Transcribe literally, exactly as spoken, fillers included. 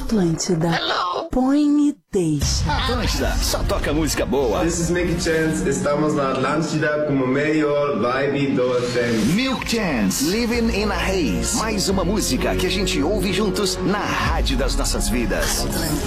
Atlântida. Hello. Põe e deixa. Atlântida, só toca música boa. This is Milk Chance, estamos na Atlântida com a melhor vibe do F M. Milk Chance, Living in a Haze. Mais uma música que a gente ouve juntos na rádio das nossas vidas.